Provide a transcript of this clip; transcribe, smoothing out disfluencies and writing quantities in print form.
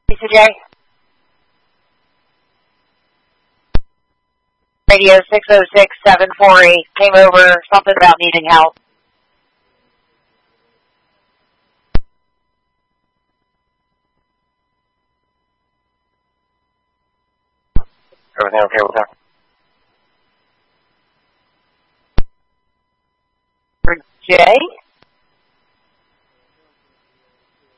TCJ? Radio 606748 came over, something about needing help. Everything okay with that? For Jay?